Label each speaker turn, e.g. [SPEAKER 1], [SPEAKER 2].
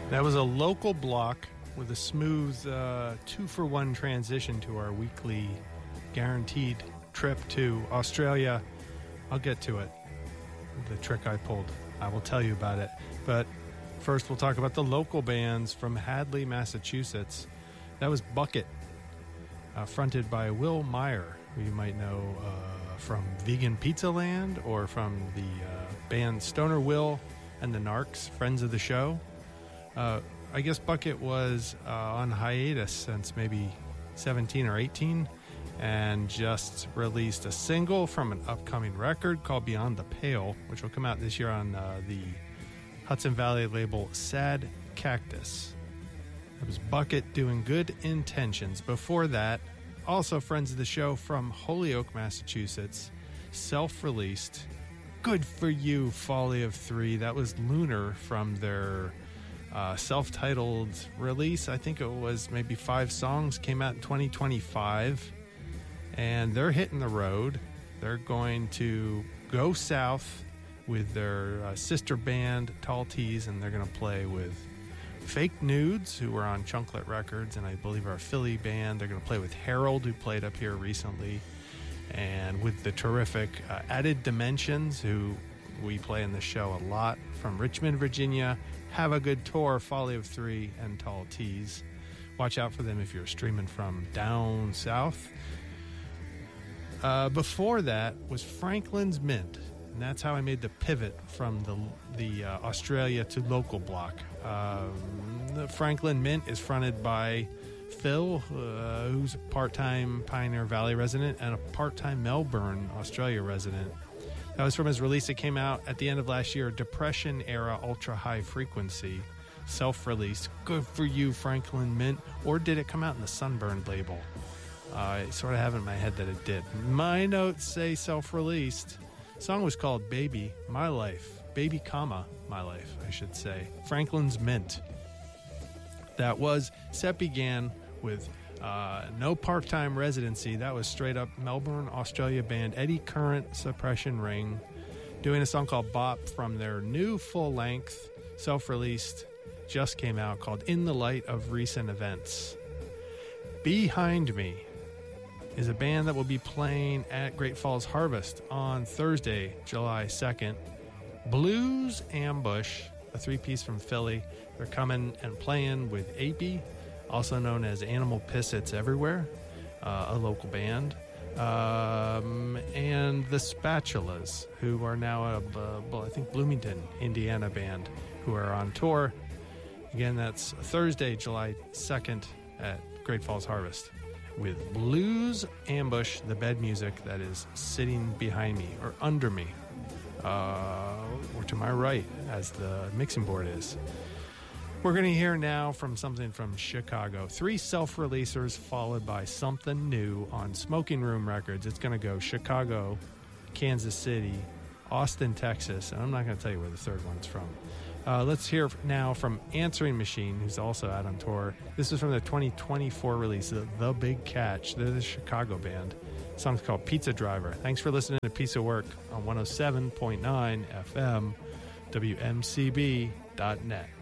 [SPEAKER 1] That was a local block with a smooth 2-for-1 transition to our weekly guaranteed trip to Australia. I'll get to it. The trick I pulled. I will tell you about it. But first we'll talk about the local bands from Hadley, Massachusetts. That was Bucket, fronted by Will Meyer, who you might know from Vegan Pizza Land or from the band Stoner Will and the Narcs, friends of the show. I guess Bucket was on hiatus since maybe 17 or 18 and just released a single from an upcoming record called Beyond the Pale, which will come out this year on the Hudson Valley label Sad Cactus. It was Bucket doing Good Intentions. Before that, also friends of the show from Holyoke, Massachusetts, self-released Good For You, Folly of Three. That was Lunar from their self-titled release. I think it was maybe 5 songs, came out in 2025, and they're hitting the road. They're going to go south with their sister band Tall Tees, and they're going to play with Fake Nudes, who were on Chunklet Records and I believe are a Philly band. They're going to play with Harold, who played up here recently, and with the terrific Added Dimensions, who we play in the show a lot, from Richmond, Virginia. Have a good tour, Folly of Three and Tall Tees. Watch out for them if you're streaming from down south. Before that was Franklin's Mint, and that's how I made the pivot from the Australia to local block. The Franklin Mint is fronted by Phil, who's a part-time Pioneer Valley resident and a part-time Melbourne, Australia resident. That was from his release that came out at the end of last year, Depression Era Ultra High Frequency, self-released. Good For You, Franklin Mint. Or did it come out in the Sunburned label? I sort of have in my head that it did. My notes say self-released. The song was called Baby, My Life. Baby, comma, My Life, I should say. Franklin's Mint. That was, set began with no part-time residency. That was straight up Melbourne, Australia band Eddie Current, Suppression Ring, doing a song called Bop from their new full-length, self-released, just came out, called In the Light of Recent Events. Behind Me is a band that will be playing at Great Falls Harvest on Thursday, July 2nd. Blues Ambush, a 3-piece from Philly. They're coming and playing with AP, also known as Animal Piss It's Everywhere, a local band, and the Spatulas, who are now I think Bloomington, Indiana band, who are on tour. Again, that's Thursday, July 2nd at Great Falls Harvest with Blues Ambush, the bed music that is sitting behind me or under me, or to my right as the mixing board is. We're going to hear now from something from Chicago. 3 self-releasers followed by something new on Smoking Room Records. It's going to go Chicago, Kansas City, Austin, Texas, and I'm not going to tell you where the third one's from. Let's hear now from Answering Machine, who's also out on tour. This is from the 2024 release, The Big Catch. They're the Chicago band. The song's called Pizza Driver. Thanks for listening to Piece of Work on 107.9 FM, WMCB.net.